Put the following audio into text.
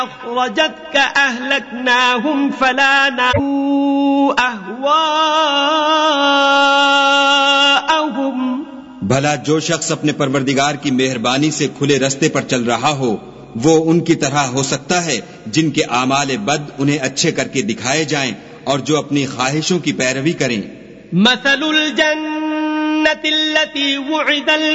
अखरजतक अहलकनाहुम फला नऊ अहवाअहुम। भला जो शख्स अपने परवरदिगार की मेहरबानी से खुले रस्ते पर चल रहा हो वो उनकी तरह हो सकता है जिनके आमाल बद उन्हें अच्छे करके दिखाए जाएं और जो अपनी ख्वाहिशों की पैरवी करें। मसलुल जन्नतिल्लती वुइदल